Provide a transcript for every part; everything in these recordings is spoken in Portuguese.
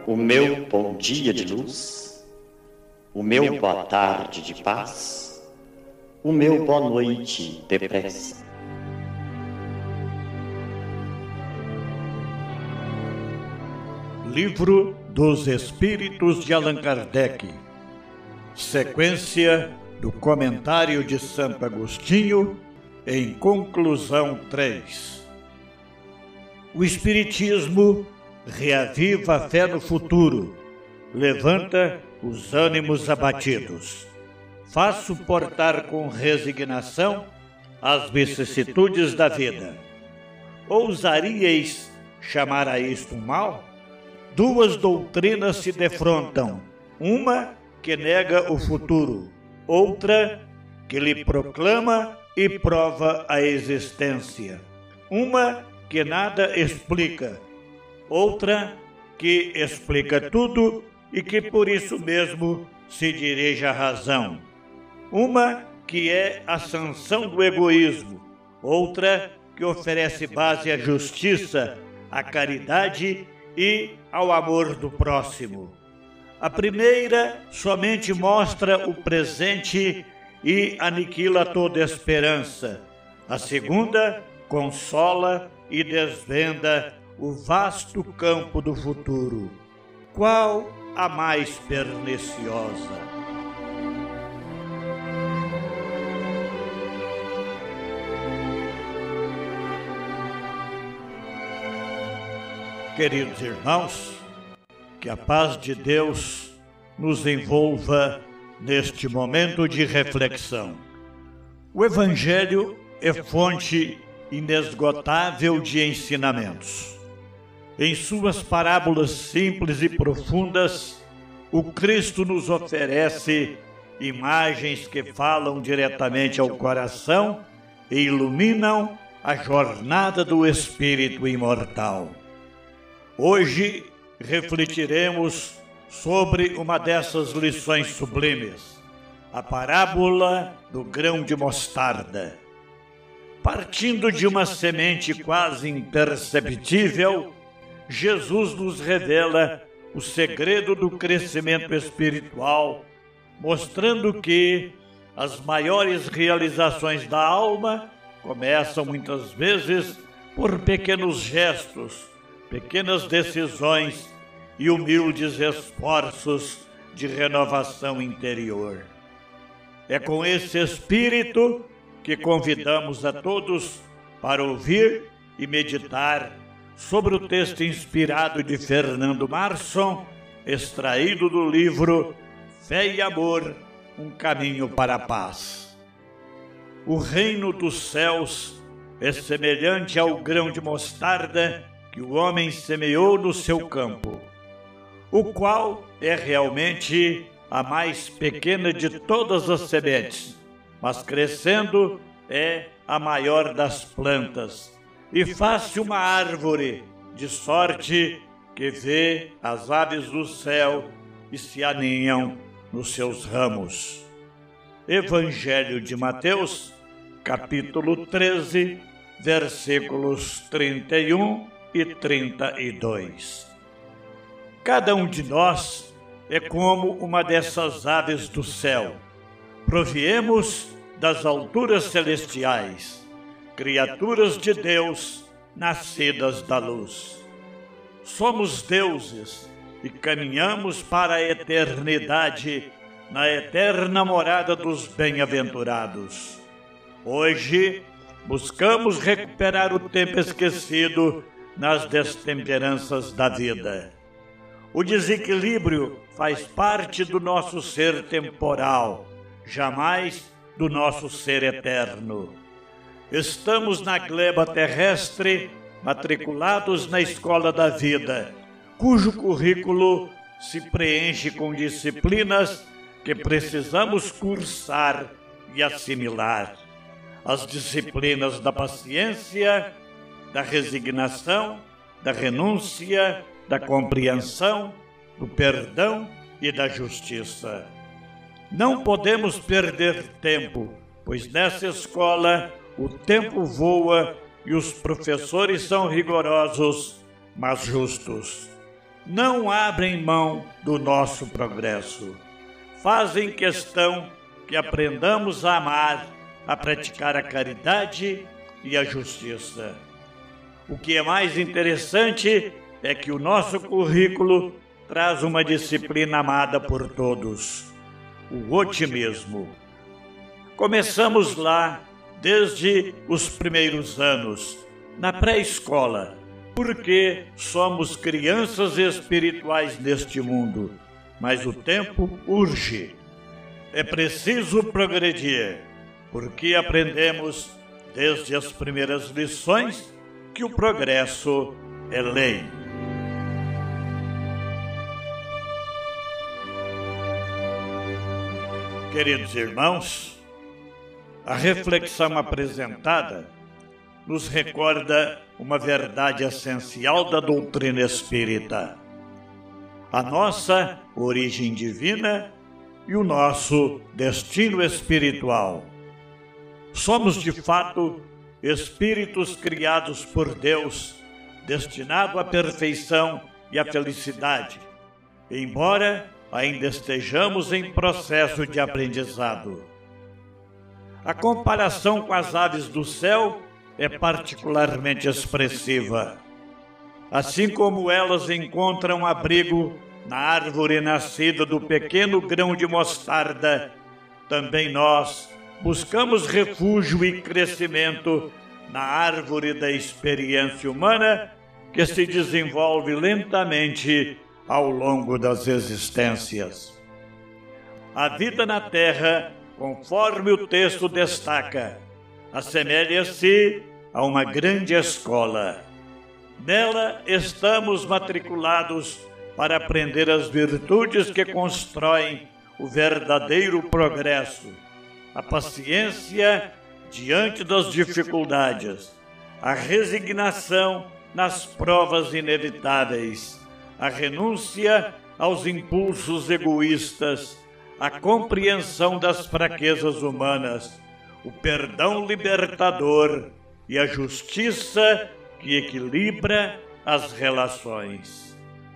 o meu bom dia de luz, o meu boa tarde de paz, o meu boa noite de prece. Livro dos Espíritos de Allan Kardec, sequência do Comentário de Santo Agostinho, em conclusão 3. O Espiritismo reaviva a fé no futuro, levanta os ânimos abatidos, faz suportar com resignação as vicissitudes da vida. Ousaríeis chamar a isto um mal? Duas doutrinas se defrontam, uma que nega o futuro, outra que lhe proclama e prova a existência. Uma que nada explica, outra que explica tudo e que por isso mesmo se dirige à razão. Uma que é a sanção do egoísmo, outra que oferece base à justiça, à caridade e ao amor do próximo. A primeira somente mostra o presente e aniquila toda esperança. A segunda consola e desvenda o vasto campo do futuro. Qual a mais perniciosa? Queridos irmãos, que a paz de Deus nos envolva neste momento de reflexão. O Evangelho é fonte inesgotável de ensinamentos. Em suas parábolas simples e profundas, o Cristo nos oferece imagens que falam diretamente ao coração e iluminam a jornada do espírito imortal. Hoje refletiremos sobre uma dessas lições sublimes, a parábola do grão de mostarda. Partindo de uma semente quase imperceptível, Jesus nos revela o segredo do crescimento espiritual, mostrando que as maiores realizações da alma começam muitas vezes por pequenos gestos, pequenas decisões e humildes esforços de renovação interior. É com esse espírito que convidamos a todos para ouvir e meditar sobre o texto inspirado de Fernando Marson, extraído do livro Fé e Amor, um caminho para a paz. O reino dos céus é semelhante ao grão de mostarda que o homem semeou no seu campo, o qual é realmente a mais pequena de todas as sementes, mas crescendo é a maior das plantas, e faz-se uma árvore, de sorte que vê as aves do céu e se aninham nos seus ramos. Evangelho de Mateus, capítulo 13, versículos 31 e 32. Cada um de nós é como uma dessas aves do céu. Proviemos das alturas celestiais, criaturas de Deus, nascidas da luz. Somos deuses e caminhamos para a eternidade, na eterna morada dos bem-aventurados. Hoje, buscamos recuperar o tempo esquecido nas destemperanças da vida. O desequilíbrio faz parte do nosso ser temporal, jamais do nosso ser eterno. Estamos na gleba terrestre, matriculados na escola da vida, cujo currículo se preenche com disciplinas que precisamos cursar e assimilar. As disciplinas da paciência, da resignação, da renúncia, da compreensão, do perdão e da justiça. Não podemos perder tempo, pois nessa escola o tempo voa e os professores são rigorosos, mas justos. não abrem mão do nosso progresso. Fazem questão que aprendamos a amar, a praticar a caridade e a justiça. O que é mais interessante é que o nosso currículo traz uma disciplina amada por todos, o otimismo. Começamos lá desde os primeiros anos, na pré-escola, porque somos crianças espirituais neste mundo, mas o tempo urge. É preciso progredir, porque aprendemos desde as primeiras lições que o progresso é lei. Queridos irmãos, a reflexão apresentada nos recorda uma verdade essencial da doutrina espírita: a nossa origem divina e o nosso destino espiritual. Somos, de fato, espíritos criados por Deus, destinados à perfeição e à felicidade, embora ainda estejamos em processo de aprendizado. A comparação com as aves do céu é particularmente expressiva. Assim como elas encontram abrigo na árvore nascida do pequeno grão de mostarda, também nós buscamos refúgio e crescimento na árvore da experiência humana que se desenvolve lentamente ao longo das existências. A vida na Terra, conforme o texto destaca, assemelha-se a uma grande escola. Nela estamos matriculados para aprender as virtudes que constroem o verdadeiro progresso, a paciência diante das dificuldades, a resignação nas provas inevitáveis, a renúncia aos impulsos egoístas, a compreensão das fraquezas humanas, o perdão libertador e a justiça que equilibra as relações.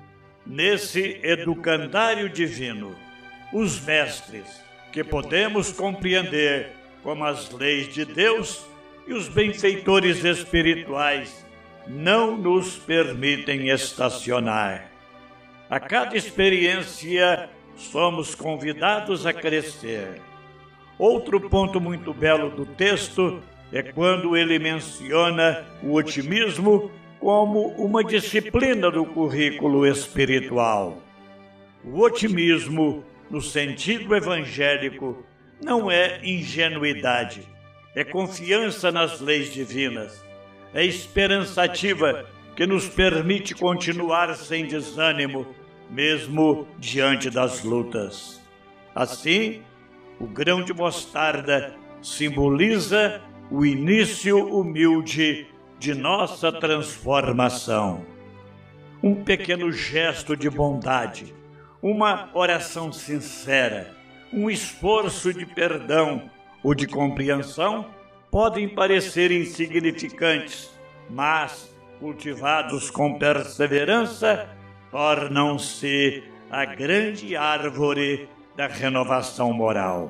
Nesse educandário divino, os mestres, que podemos compreender como as leis de Deus, e os benfeitores espirituais, não nos permitem estacionar. A cada experiência, somos convidados a crescer. Outro ponto muito belo do texto é quando ele menciona o otimismo como uma disciplina do currículo espiritual. O otimismo, no sentido evangélico, não é ingenuidade, é confiança nas leis divinas, é esperançativa que nos permite continuar sem desânimo, mesmo diante das lutas. Assim, o grão de mostarda simboliza o início humilde de nossa transformação. Um pequeno gesto de bondade, uma oração sincera, um esforço de perdão ou de compreensão podem parecer insignificantes, mas, cultivados com perseverança, tornam-se a grande árvore da renovação moral.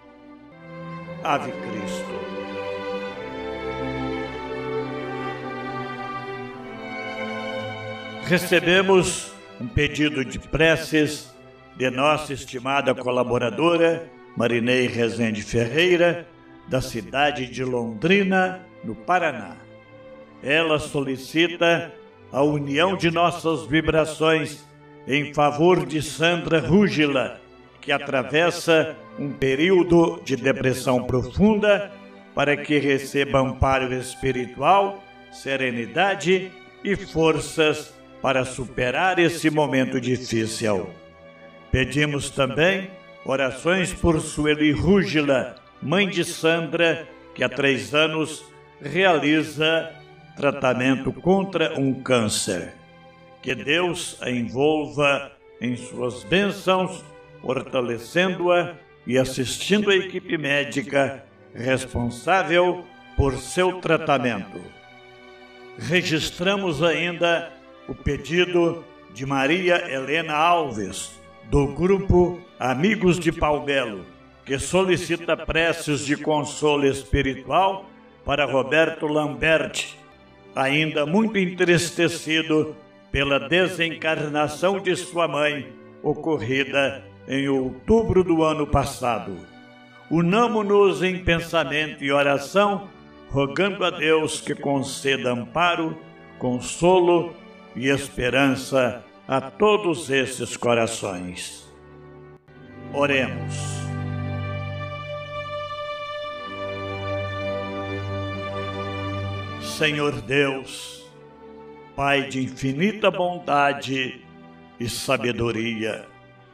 Ave Cristo. Recebemos um pedido de preces de nossa estimada colaboradora, Marinei Rezende Ferreira, da cidade de Londrina, no Paraná. Ela solicita a união de nossas vibrações em favor de Sandra Rúgila, que atravessa um período de depressão profunda, para que receba amparo espiritual, serenidade e forças para superar esse momento difícil. Pedimos também orações por Sueli Rúgila, mãe de Sandra, que há 3 anos realiza tratamento contra um câncer. Que Deus a envolva em suas bênçãos, fortalecendo-a e assistindo a equipe médica responsável por seu tratamento. Registramos ainda o pedido de Maria Helena Alves, do grupo Amigos de Palmelo, que solicita preces de consolo espiritual para Roberto Lamberti, ainda muito entristecido pela desencarnação de sua mãe, ocorrida em outubro do ano passado. Unamo-nos em pensamento e oração, rogando a Deus que conceda amparo, consolo e esperança a todos esses corações. Oremos. Senhor Deus, Pai de infinita bondade e sabedoria,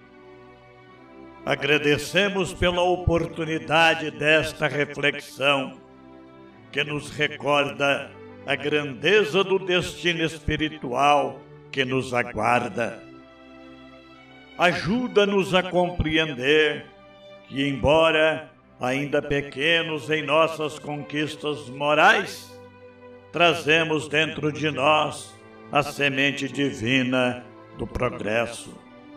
agradecemos pela oportunidade desta reflexão, que nos recorda a grandeza do destino espiritual que nos aguarda. Ajuda-nos a compreender que, embora ainda pequenos em nossas conquistas morais, trazemos dentro de nós a semente divina do progresso.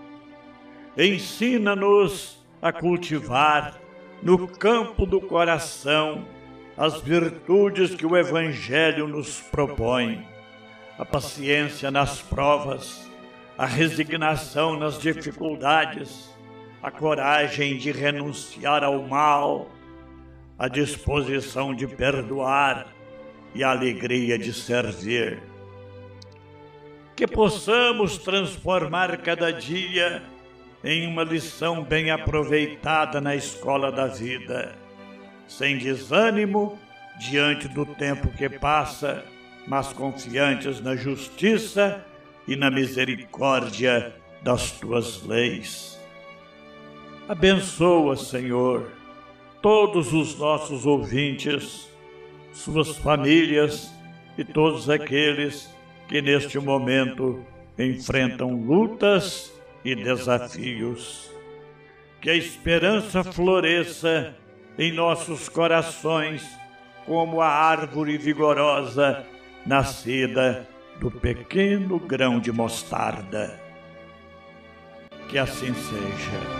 Ensina-nos a cultivar no campo do coração as virtudes que o Evangelho nos propõe: a paciência nas provas, a resignação nas dificuldades, a coragem de renunciar ao mal, a disposição de perdoar e a alegria de servir. Que possamos transformar cada dia em uma lição bem aproveitada na escola da vida, sem desânimo diante do tempo que passa, mas confiantes na justiça e na misericórdia das tuas leis. Abençoa, Senhor, todos os nossos ouvintes, suas famílias e todos aqueles que neste momento enfrentam lutas e desafios. Que a esperança floresça em nossos corações como a árvore vigorosa nascida do pequeno grão de mostarda. Que assim seja.